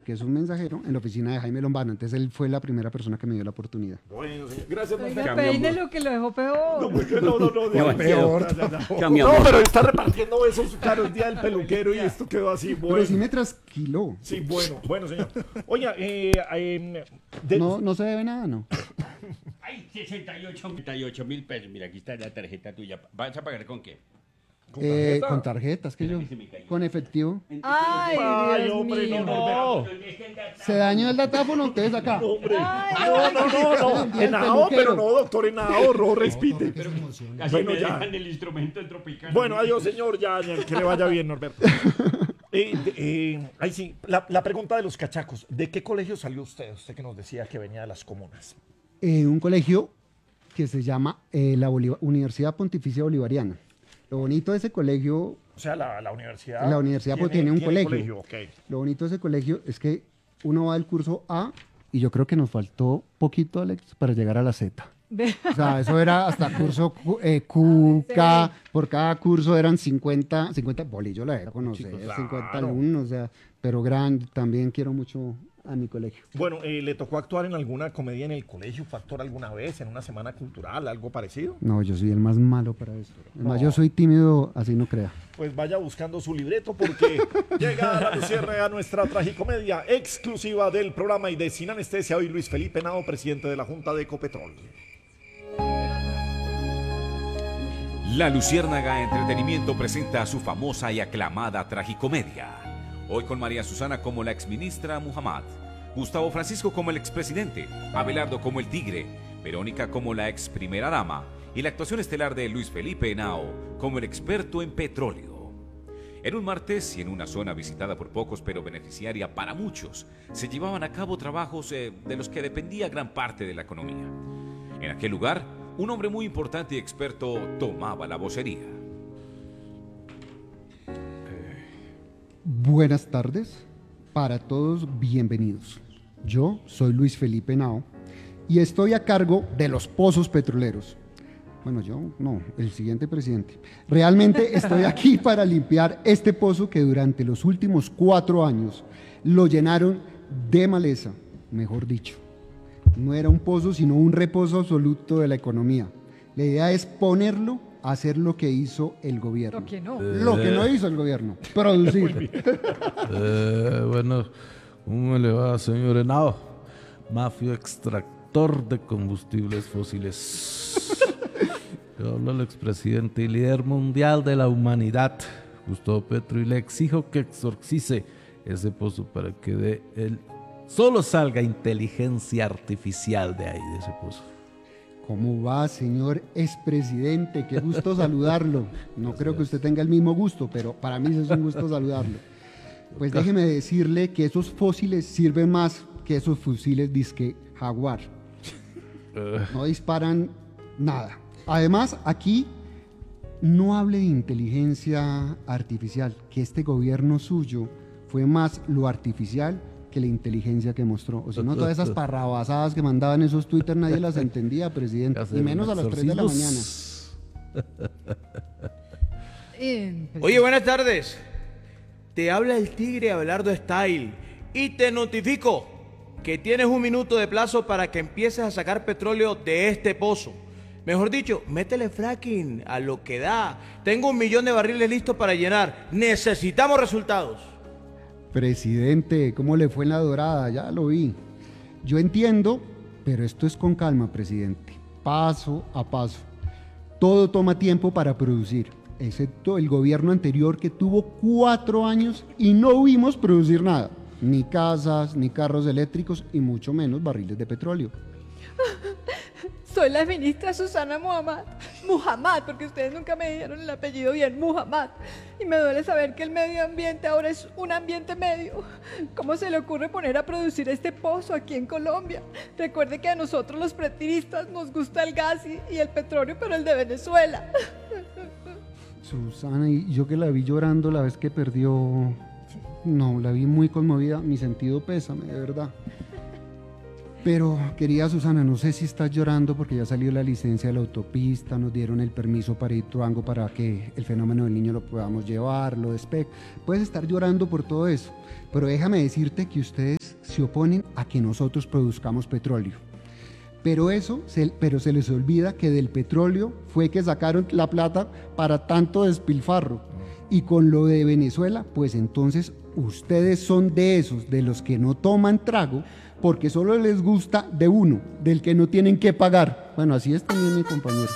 que es un mensajero, en la oficina de Jaime Lombana. Entonces él fue la primera persona que me dio la oportunidad. Bueno, señor. Gracias, don Oiga, Fernando. peine lo que lo dejó peor. No, de peor. No, pero está repartiendo besos, claro, el día del peluquero y esto quedó así, bueno. Pero sí me trasquiló. Sí, bueno, señor. Oiga, No se debe nada, ¿no? Ay, 68.000 pesos. Mira, aquí está la tarjeta tuya. ¿Vas a pagar con qué? Con tarjetas, que yo. Con efectivo. Ay, Dios hombre, mío. no. Se dañó el datáfono, entonces acá. No. El Enao, peluquero. pero no, doctor Enao, respite. Así Bueno, me ya. dejan el instrumento en Tropicana. Bueno, adiós, señor, ya, que le vaya bien, Norberto. Ahí sí, la pregunta de los cachacos. ¿De qué colegio salió usted? Usted que nos decía que venía de las comunas. Un colegio que se llama la Universidad Pontificia Bolivariana. Lo bonito de ese colegio, O sea, la universidad. la universidad tiene un colegio. Ok. Lo bonito de ese colegio es que uno va del curso A y yo creo que nos faltó poquito, Alex, para llegar a la Z. O sea, eso era hasta curso Q, K, por cada curso eran 50 bolillos, la de conocer, Chicos, 50 claro. alumnos, o sea, pero grande, también quiero mucho a mi colegio. Bueno, ¿le tocó actuar en alguna comedia en el colegio? ¿Fue actor alguna vez en una semana cultural, algo parecido? No, yo soy el más malo para eso. Además, yo soy tímido, así no crea. Pues vaya buscando su libreto porque llega la Luciérnaga, nuestra tragicomedia exclusiva del programa y de Sin Anestesia. Hoy Luis Felipe Nao, presidente de la Junta de Ecopetrol. La Luciérnaga Entretenimiento presenta su famosa y aclamada tragicomedia. Hoy con María Susana como la exministra Muhammad, Gustavo Francisco como el expresidente, Abelardo como el tigre, Verónica como la ex primera dama y la actuación estelar de Luis Felipe Henao como el experto en petróleo. En un martes y en una zona visitada por pocos pero beneficiaria para muchos, se llevaban a cabo trabajos de los que dependía gran parte de la economía. En aquel lugar, un hombre muy importante y experto tomaba la vocería. Buenas tardes, para todos bienvenidos. Yo soy Luis Felipe Henao y estoy a cargo de los pozos petroleros. Bueno, yo no, el siguiente presidente. Realmente estoy aquí para limpiar este pozo que durante los últimos 4 años lo llenaron de maleza, mejor dicho. No era un pozo, sino un reposo absoluto de la economía. La idea es ponerlo a hacer lo que hizo el gobierno. Lo que no. Lo que no hizo el gobierno, producir. Bueno, ¿cómo le va, señor Henao? Mafio extractor de combustibles fósiles. Yo hablo al expresidente y líder mundial de la humanidad, Gustavo Petro, y le exijo que exorcice ese pozo para que solo salga inteligencia artificial de ahí, de ese pozo. ¿Cómo va, señor expresidente? Qué gusto saludarlo. No creo que usted tenga el mismo gusto, pero para mí es un gusto saludarlo. Pues déjeme decirle que esos fósiles sirven más que esos fusiles disque Jaguar. No disparan nada. Además, aquí no hable de inteligencia artificial, que este gobierno suyo fue más lo artificial que la inteligencia que mostró. O si no, todas esas parrabasadas que mandaban esos Twitter nadie las entendía, presidente. Y menos a las 3 de la mañana. Oye, buenas tardes. Te habla el tigre Abelardo Style y te notifico que tienes 1 minuto de plazo para que empieces a sacar petróleo de este pozo. Mejor dicho, métele fracking a lo que da. Tengo 1 millón de barriles listos para llenar. Necesitamos resultados. Presidente, ¿cómo le fue en la dorada? Ya lo vi. Yo entiendo, pero esto es con calma, presidente. Paso a paso. Todo toma tiempo para producir, excepto el gobierno anterior que tuvo 4 años y no vimos producir nada. Ni casas, ni carros eléctricos y mucho menos barriles de petróleo. Soy la ministra Susana Muhammad. Muhammad, porque ustedes nunca me dijeron el apellido bien, Muhammad. Y me duele saber que el medio ambiente ahora es un ambiente medio. ¿Cómo se le ocurre poner a producir este pozo aquí en Colombia? Recuerde que a nosotros los petristas nos gusta el gas y el petróleo, pero el de Venezuela. Susana, y yo que la vi llorando la vez que perdió, no, la vi muy conmovida, mi sentido pésame, de verdad. Pero, querida Susana, no sé si estás llorando porque ya salió la licencia de la autopista, nos dieron el permiso para Ituango para que el fenómeno del niño lo podamos llevar, lo de SPEC. Puedes estar llorando por todo eso, pero déjame decirte que ustedes se oponen a que nosotros produzcamos petróleo. Pero se les olvida que del petróleo fue que sacaron la plata para tanto despilfarro. Y con lo de Venezuela, pues entonces ustedes son de esos, de los que no toman trago, porque solo les gusta de uno, del que no tienen que pagar. Bueno, así es también mi compañero.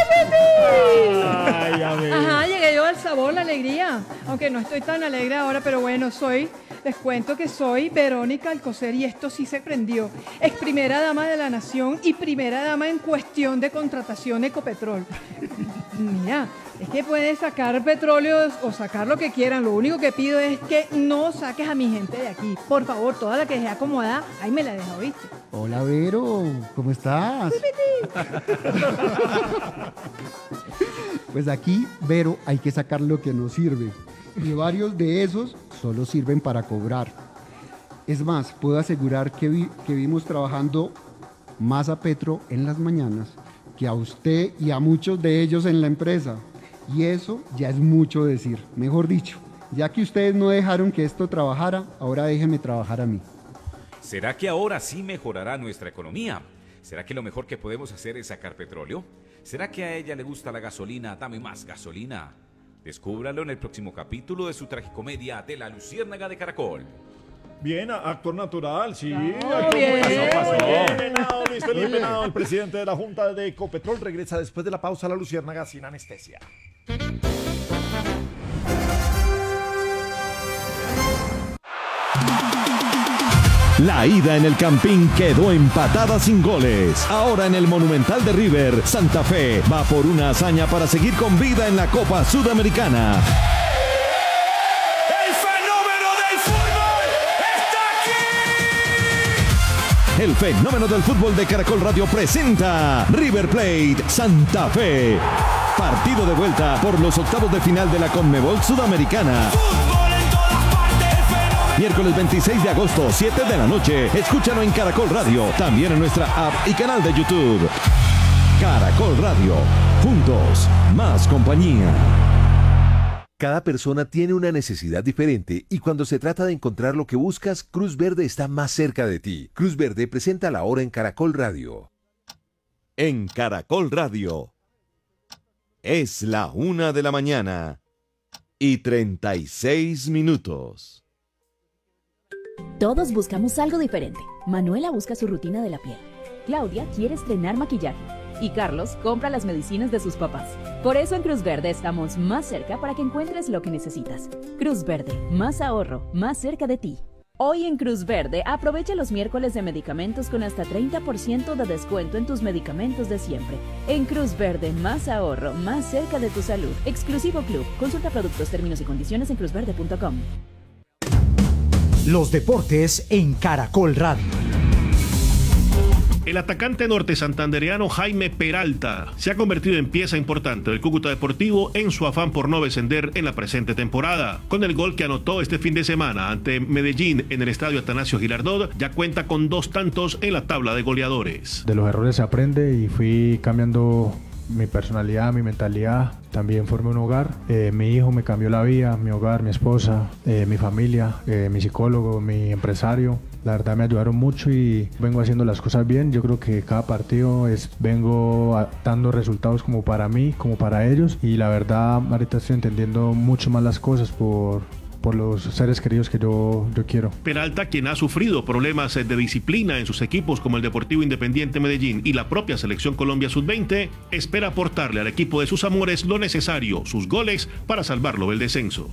Ay, a ver. Ajá, llegué yo al sabor, la alegría. Aunque no estoy tan alegre ahora, pero bueno, les cuento que soy Verónica Alcocer y esto sí se prendió. Es primera dama de la nación y primera dama en cuestión de contratación de Ecopetrol. Mira, es que puedes sacar petróleo o sacar lo que quieran. Lo único que pido es que no saques a mi gente de aquí. Por favor, toda la que esté acomodada, ahí me la deja, ¿oíste? Hola, Vero, ¿cómo estás? Pues aquí, Vero, hay que sacar lo que nos sirve. Y varios de esos solo sirven para cobrar. Es más, puedo asegurar que vimos trabajando más a Petro en las mañanas que a usted y a muchos de ellos en la empresa. Y eso ya es mucho decir. Mejor dicho, ya que ustedes no dejaron que esto trabajara, ahora déjenme trabajar a mí. ¿Será que ahora sí mejorará nuestra economía? ¿Será que lo mejor que podemos hacer es sacar petróleo? ¿Será que a ella le gusta la gasolina? Dame más gasolina. Descúbralo en el próximo capítulo de su tragicomedia de La Luciérnaga de Caracol. Bien, actor natural, sí. Bien. Bien, Luis Felipe Henao, el presidente de la Junta de Ecopetrol, regresa después de la pausa a La Luciérnaga sin anestesia. La ida en el Campín quedó empatada sin goles. Ahora en el Monumental de River, Santa Fe va por una hazaña para seguir con vida en la Copa Sudamericana. ¡El fenómeno del fútbol está aquí! El fenómeno del fútbol de Caracol Radio presenta River Plate Santa Fe. Partido de vuelta por los octavos de final de la Conmebol Sudamericana. Miércoles 26 de agosto, 7 de la noche. Escúchalo en Caracol Radio, también en nuestra app y canal de YouTube. Caracol Radio, juntos, más compañía. Cada persona tiene una necesidad diferente y cuando se trata de encontrar lo que buscas, Cruz Verde está más cerca de ti. Cruz Verde presenta la hora en Caracol Radio. En Caracol Radio. Es la 1 de la mañana y 36 minutos. Todos buscamos algo diferente. Manuela busca su rutina de la piel. Claudia quiere estrenar maquillaje. Y Carlos compra las medicinas de sus papás. Por eso en Cruz Verde estamos más cerca para que encuentres lo que necesitas. Cruz Verde, más ahorro, más cerca de ti. Hoy en Cruz Verde, aprovecha los miércoles de medicamentos con hasta 30% de descuento en tus medicamentos de siempre. En Cruz Verde, más ahorro, más cerca de tu salud. Exclusivo Club. Consulta productos, términos y condiciones en cruzverde.com. Los deportes en Caracol Radio. El atacante norte santandereano Jaime Peralta se ha convertido en pieza importante del Cúcuta Deportivo en su afán por no descender en la presente temporada. Con el gol que anotó este fin de semana ante Medellín en el estadio Atanasio Girardot, ya cuenta con 2 tantos en la tabla de goleadores. De los errores se aprende y fui cambiando mi personalidad, mi mentalidad. También formé un hogar, mi hijo me cambió la vida, mi hogar, mi esposa, mi familia, mi psicólogo, mi empresario. La verdad me ayudaron mucho y vengo haciendo las cosas bien. Yo creo que cada partido vengo dando resultados como para mí, como para ellos. Y la verdad ahorita estoy entendiendo mucho más las cosas por los seres queridos que yo quiero. Peralta, quien ha sufrido problemas de disciplina en sus equipos como el Deportivo Independiente Medellín y la propia Selección Colombia Sub-20, espera aportarle al equipo de sus amores lo necesario, sus goles, para salvarlo del descenso.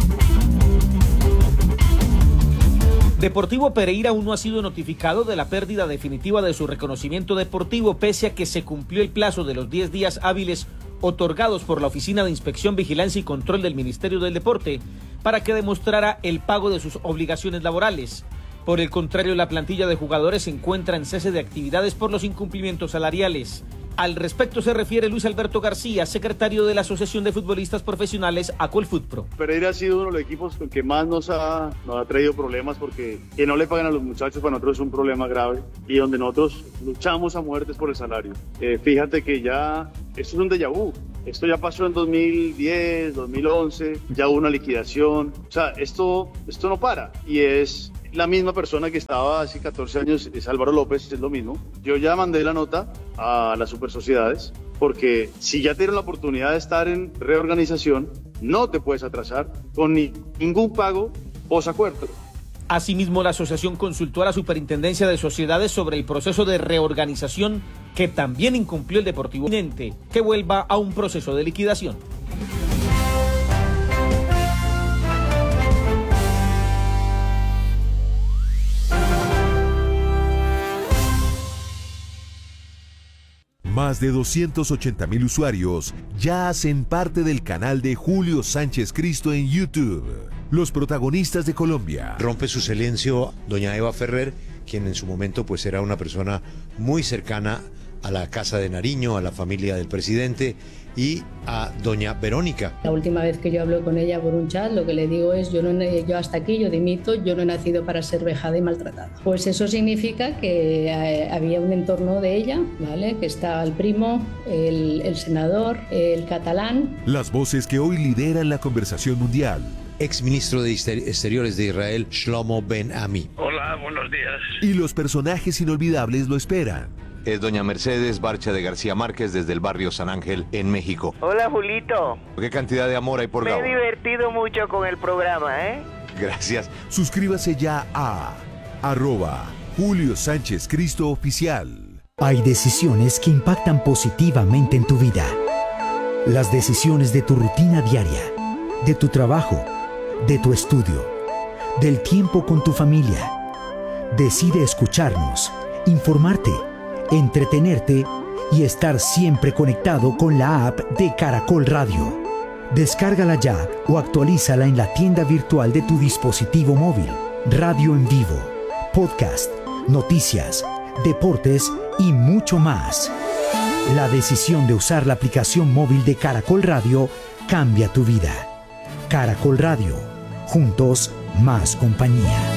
Deportivo Pereira aún no ha sido notificado de la pérdida definitiva de su reconocimiento deportivo, pese a que se cumplió el plazo de los 10 días hábiles otorgados por la Oficina de Inspección, Vigilancia y Control del Ministerio del Deporte para que demostrara el pago de sus obligaciones laborales. Por el contrario, la plantilla de jugadores se encuentra en cese de actividades por los incumplimientos salariales. Al respecto se refiere Luis Alberto García, secretario de la Asociación de Futbolistas Profesionales Acolfutpro. Pereira ha sido uno de los equipos que más nos ha traído problemas, porque que no le pagan a los muchachos para nosotros es un problema grave y donde nosotros luchamos a muertes por el salario. Fíjate que ya esto es un déjà vu. Esto ya pasó en 2010, 2011, ya hubo una liquidación. O sea, esto no para y es la misma persona que estaba hace 14 años, es Álvaro López, es lo mismo. Yo ya mandé la nota a las supersociedades, porque si ya tienen la oportunidad de estar en reorganización, no te puedes atrasar con ningún pago posacuerdo. Asimismo, la asociación consultó a la Superintendencia de Sociedades sobre el proceso de reorganización que también incumplió el Deportivo Inminente, que vuelva a un proceso de liquidación. Más de 280,000 usuarios ya hacen parte del canal de Julio Sánchez Cristo en YouTube. Los protagonistas de Colombia. Rompe su silencio doña Eva Ferrer, quien en su momento pues era una persona muy cercana a la Casa de Nariño, a la familia del presidente, y a doña Verónica. La última vez que yo hablo con ella por un chat, lo que le digo es, yo hasta aquí, yo dimito, yo no he nacido para ser vejada y maltratada. Pues eso significa que había un entorno de ella, ¿vale? Que está el primo, el senador, el catalán. Las voces que hoy lideran la conversación mundial. Exministro de Exteriores de Israel, Shlomo Ben-Ami. Hola, buenos días. Y los personajes inolvidables lo esperan. Es doña Mercedes Barcha de García Márquez desde el barrio San Ángel en México. Hola, Julito. ¿Qué cantidad de amor hay por Gabo? Me he divertido mucho con el programa, ¿eh? Gracias. Suscríbase ya a @Julio Sánchez Cristo Oficial. Hay decisiones que impactan positivamente en tu vida. Las decisiones de tu rutina diaria, de tu trabajo, de tu estudio, del tiempo con tu familia. Decide escucharnos, informarte, entretenerte y estar siempre conectado con la app de Caracol Radio. Descárgala ya o actualízala en la tienda virtual de tu dispositivo móvil. Radio en vivo, podcast, noticias, deportes y mucho más. La decisión de usar la aplicación móvil de Caracol Radio cambia tu vida. Caracol Radio, juntos más compañía.